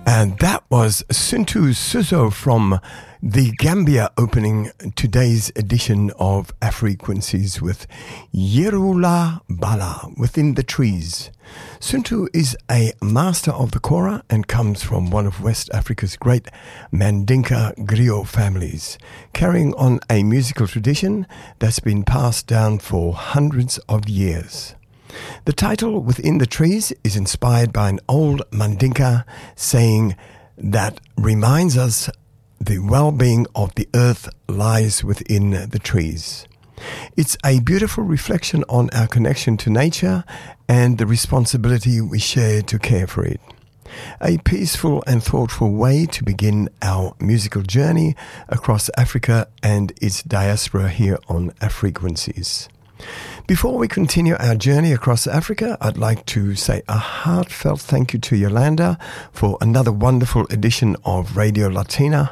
And that was Suntu Suso from the Gambia opening today's edition of Afrequencies with Yerula Bala, Within the Trees. Suntu is a master of the kora and comes from one of West Africa's great Mandinka griot families, carrying on a musical tradition that's been passed down for hundreds of years. The title Within the Trees is inspired by an old Mandinka saying that reminds us the well-being of the earth lies within the trees. It's a beautiful reflection on our connection to nature and the responsibility we share to care for it. A peaceful and thoughtful way to begin our musical journey across Africa and its diaspora here on Afrequencies. Before we continue our journey across Africa, I'd like to say a heartfelt thank you to Yolanda for another wonderful edition of Radio Latina,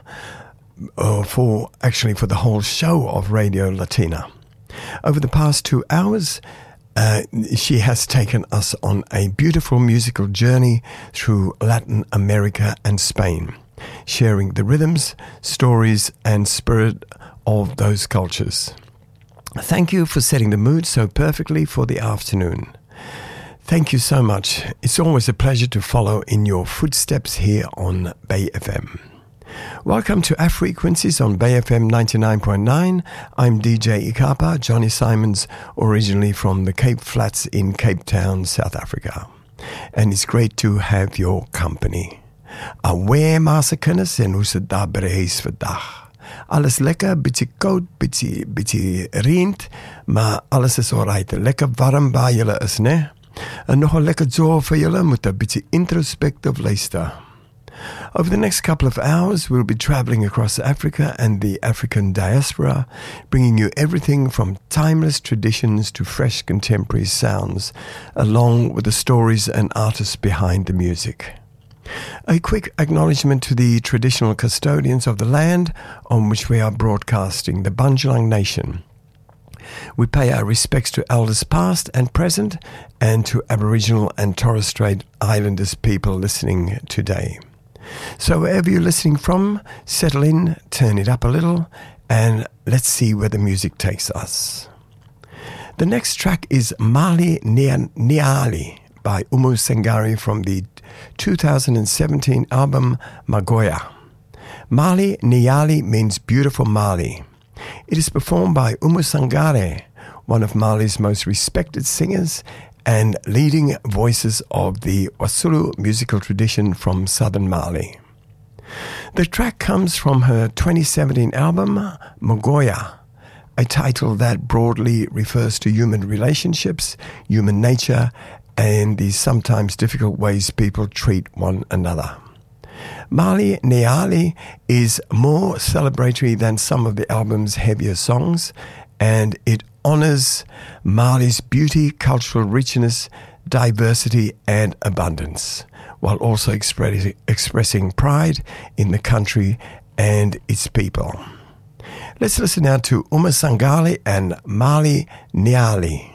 for the whole show of Radio Latina. Over the past 2 hours, she has taken us on a beautiful musical journey through Latin America and Spain, sharing the rhythms, stories, and spirit of those cultures. Thank you for setting the mood so perfectly for the afternoon. Thank you so much. It's always a pleasure to follow in your footsteps here on Bay FM. Welcome to Afrequencies on Bay FM 99.9. I'm DJ Ikapa, Johnny Simons, originally from the Cape Flats in Cape Town, South Africa. And it's great to have your company. Aware massa kennis en hoe se daar bereis vandag. Alles lekker, bietjie koud, bietjie reend, maar alles is alright. Lekker warm waar julle is, ne? En nog 'n lekker joy vir julle met 'n bietjie introspective luister. Over the next couple of hours, we'll be traveling across Africa and the African diaspora, bringing you everything from timeless traditions to fresh contemporary sounds, along with the stories and artists behind the music. A quick acknowledgement to the traditional custodians of the land on which we are broadcasting, the Bundjalung Nation. We pay our respects to elders past and present and to Aboriginal and Torres Strait Islanders people listening today. So wherever you're listening from, settle in, turn it up a little, and let's see where the music takes us. The next track is Mali Niali by Umu Sangari from the 2017 album Magoya. Mali Niali means beautiful Mali. It is performed by Umu Sangare, one of Mali's most respected singers and leading voices of the Wasulu musical tradition from southern Mali. The track comes from her 2017 album Magoya, a title that broadly refers to human relationships, human nature, and the sometimes difficult ways people treat one another. Mali Niali is more celebratory than some of the album's heavier songs, and it honors Mali's beauty, cultural richness, diversity, and abundance, while also expressing pride in the country and its people. Let's listen now to Uma Sangale and Mali Niali.